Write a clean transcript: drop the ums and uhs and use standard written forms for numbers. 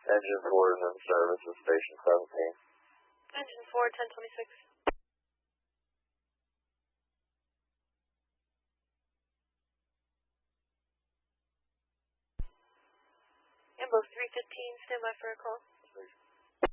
Engine 4 is in service at Station 17. Engine 4, 1026. Ambo 315, stand by for a call.